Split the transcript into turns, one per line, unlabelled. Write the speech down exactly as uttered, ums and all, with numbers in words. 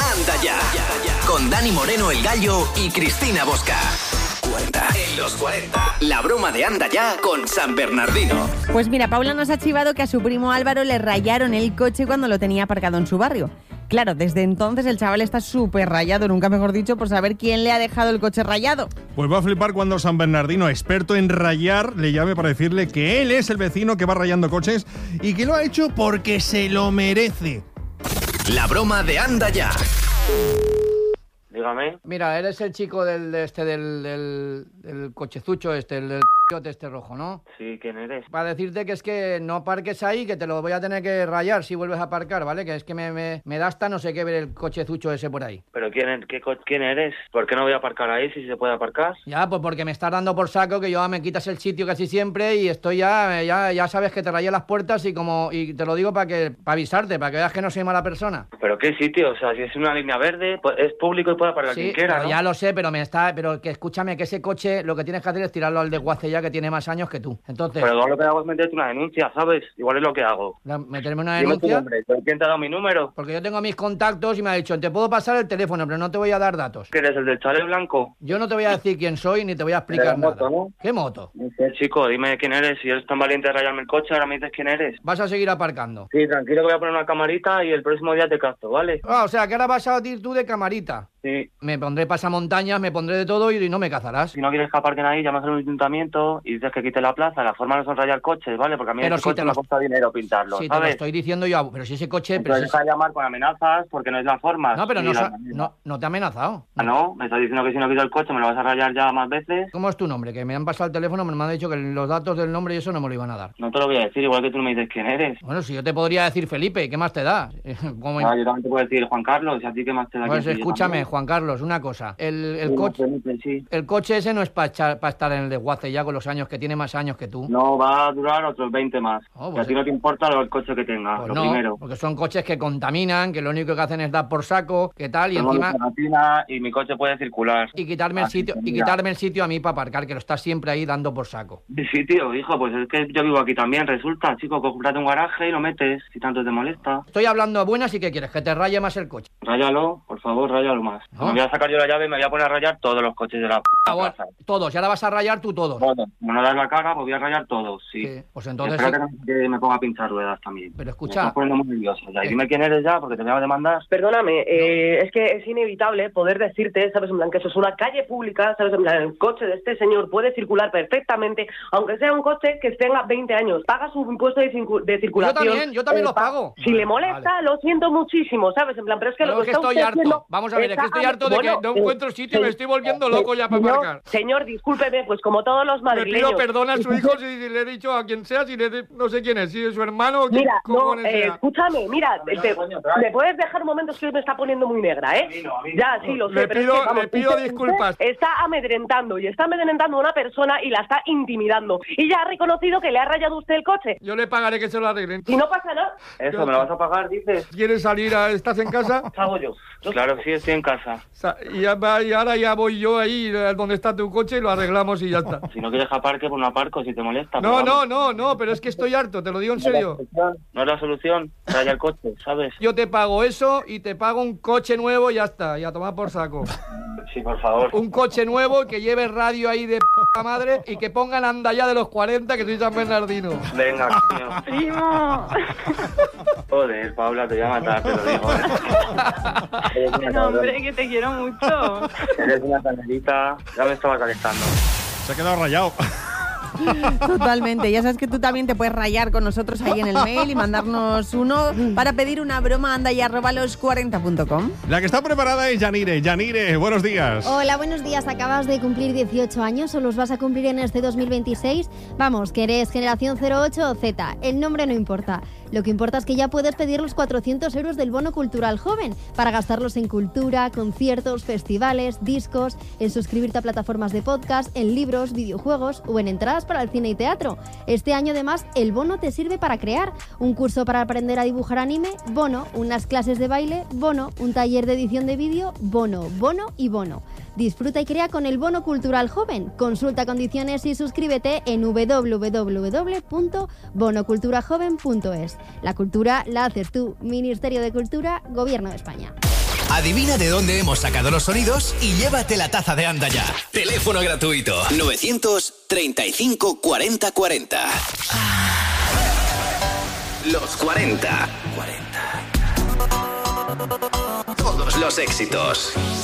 Anda Ya, con Dani Moreno el Gallo y Cristina Bosca. cuarenta en los cuarenta. La broma de Anda Ya con San Bernardino.
Pues mira, Paula nos ha chivado que a su primo Álvaro le rayaron el coche cuando lo tenía aparcado en su barrio. Claro, desde entonces el chaval está súper rayado, nunca mejor dicho, por saber quién le ha dejado el coche rayado.
Pues va a flipar cuando San Bernardino, experto en rayar, le llame para decirle que él es el vecino que va rayando coches y que lo ha hecho porque se lo merece.
La broma de Anda Ya.
Dígame.
Mira, eres el chico del de este del, del, del cochezucho este, el del este rojo, ¿no?
Sí, ¿quién eres?
Para decirte que es que no aparques ahí, que te lo voy a tener que rayar si vuelves a aparcar, ¿vale? Que es que me, me, me da hasta no sé qué ver el cochezucho ese por ahí.
¿Pero quién, qué, quién eres? ¿Por qué no voy a aparcar ahí si se puede aparcar?
Ya, pues porque me estás dando por saco que yo me quitas el sitio casi siempre y estoy ya, ya, ya sabes que te rayé las puertas y como y te lo digo para que para avisarte, para que veas que no soy mala persona.
¿Pero qué sitio? O sea, si es una línea verde, pues es público y puede aparcar
sí,
quien quiera, ¿no?
Ya lo sé, pero me está, pero que escúchame que ese coche lo que tienes que hacer es tirarlo al desguace ya que tiene más años que tú. Entonces,
pero lo que hago es meterte una denuncia, ¿sabes? Igual es lo que hago.
La, ¿Meterme una
Dime
denuncia?
tu nombre. ¿Pero quién te ha dado mi número?
Porque yo tengo mis contactos y me ha dicho, te puedo pasar el teléfono, pero no te voy a dar datos.
¿Que eres el del chalet blanco?
Yo no te voy a decir quién soy ni te voy a explicar nada.
Moto, ¿no?
¿Qué moto?
No sé, chico, dime quién eres. Si eres tan valiente de rayarme el coche, ahora me dices quién eres.
Vas a seguir aparcando.
Sí, tranquilo que voy a poner una camarita y el próximo día te capto, ¿vale?
Ah, o sea, que ahora vas a ir tú de camarita.
Sí.
Me pondré pasamontañas, me pondré de todo y no me cazarás.
Si no quieres que aparquen ahí, llamas al ayuntamiento y dices que quite la plaza. La forma no son rayar coches, ¿vale? Porque a mí
pero
ese
si
coche
te lo...
me cuesta dinero pintarlo,
sí,
¿sabes?
te lo estoy diciendo yo, pero si ese coche...
Entonces
pero si...
deja de llamar con amenazas porque no es la forma.
No, pero no,
la...
no, no te ha amenazado.
Ah, no, me estás diciendo que si no quito el coche me lo vas a rayar ya más veces.
¿Cómo es tu nombre? Que me han pasado el teléfono, me han dicho que los datos del nombre y eso no me lo iban a dar.
No te lo voy a decir, igual que tú no me dices quién eres.
Bueno, si yo te podría decir Felipe, ¿qué más te da?
Como... Ah, yo también te puedo decir Juan Carlos, ¿y a ti qué más te da?
Pues escúchame, Juan Carlos, una cosa. El, el, sí, coche, Felipe, sí. el coche ese no es para estar en el desguace ya con los años, que tiene más años que tú.
No, va a durar otros veinte más.
Oh, pues
que a ti no te importa el coche que tenga,
pues
lo
no,
primero.
Porque son coches que contaminan, que lo único que hacen es dar por saco, que tal, y
Tengo
encima...
y mi coche puede circular.
Y quitarme el sitio y quitarme el sitio a mí para aparcar, que lo estás siempre ahí dando por saco.
Sí, tío, hijo, pues es que yo vivo aquí también, resulta, chico, cómprate un garaje y lo metes, si tanto te molesta.
Estoy hablando a buenas y ¿qué quieres? Que te raye más el coche.
Ráyalo, por favor, ráyalo más. ¿No? Me voy a sacar yo la llave y me voy a poner a rayar todos los coches de la
ah, bueno, plaza. Todos, y ahora vas a rayar tú todos.
Bueno, como no das la cara, pues voy a rayar todos, sí. sí
pues entonces...
Espero
sí.
que, que me ponga a pinchar ruedas también.
Pero escucha...
Me estás poniendo muy nervioso ya. Y dime quién eres ya, porque te voy a demandar.
Perdóname, eh, no. es que es inevitable poder decirte, ¿sabes? En plan, que eso es una calle pública, ¿sabes? En plan, el coche de este señor puede circular perfectamente, aunque sea un coche que tenga veinte años. Paga su impuesto de, de circulación.
Yo también, yo también eh, lo pago.
Si vale, le molesta, vale. Lo siento muchísimo, ¿sabes? En plan, pero es que
pero
lo que
es que
está
estoy harto.
Haciendo,
Vamos a ver, es que estoy harto de bueno, que no encuentro eh, sitio y me estoy volviendo eh, loco ya para
señor,
aparcar.
Señor, discúlpeme, pues como todos los madrileños.
Le pido perdón a su hijo si, si le he dicho a quien sea, si le de, no sé quién es, si es su hermano o quién.
Mira, no,
eh,
sea. escúchame, mira, te, te, ¿me puedes dejar un momento? Es que me está poniendo muy negra, ¿eh? A mí no, a mí no. Ya, sí, lo sé,
le
pero
pido,
es que, vamos,
le pido
usted,
disculpas.
Usted está amedrentando y está amedrentando a una persona y la está intimidando. Y ya ha reconocido que le ha rayado usted el coche.
Yo le pagaré que se lo arreglen.
Y no pasa nada.
Eso, Yo, ¿me lo vas a pagar, dices?
¿Quieres salir? A, ¿Estás en casa?
¿Qué hago yo? yo? Claro, sí, estoy en casa.
Y, ya, y ahora ya voy yo ahí donde está tu coche y lo arreglamos y ya está.
Si no quieres aparque, pues no aparco, si te molesta.
No, no, no, no, pero es que estoy harto, te lo digo en serio.
No es la solución, raya el coche, ¿sabes?
Yo te pago eso y te pago un coche nuevo y ya está, y a tomar por saco.
Sí, por favor.
Un coche nuevo que lleve radio ahí de p*** madre y que pongan Anda Ya de los cuarenta, que soy San Bernardino.
Venga, tío.
¡Primo!
Joder, Paula, te voy a matar, te lo digo.
¿eh? No, hombre, que te quiero mucho.
Eres una canelita, ya me estaba calentando.
Se ha quedado rayado.
Totalmente, ya sabes que tú también te puedes rayar con nosotros ahí en el mail y mandarnos uno para pedir una broma a andaya arroba los cuarenta punto com.
La que está preparada es Yanire. Yanire, buenos días.
Hola, buenos días. ¿Acabas de cumplir dieciocho años o los vas a cumplir en este dos mil veintiséis? Vamos, que eres generación cero ocho o Z, el nombre no importa. Lo que importa es que ya puedes pedir los cuatrocientos euros del bono cultural joven para gastarlos en cultura, conciertos, festivales, discos, en suscribirte a plataformas de podcast, en libros, videojuegos o en entradas para el cine y teatro. Este año además el bono te sirve para crear un curso para aprender a dibujar anime, bono, unas clases de baile, bono, un taller de edición de vídeo, bono, bono y bono. Disfruta y crea con el bono cultural joven. Consulta condiciones y suscríbete en doble u doble u doble u punto bono cultura joven punto es. La cultura la haces tú. Ministerio de Cultura, Gobierno de España.
Adivina de dónde hemos sacado los sonidos y llévate la taza de Anda Ya. Teléfono gratuito novecientos treinta y cinco cuarenta cuarenta. Los cuarenta. Todos los éxitos.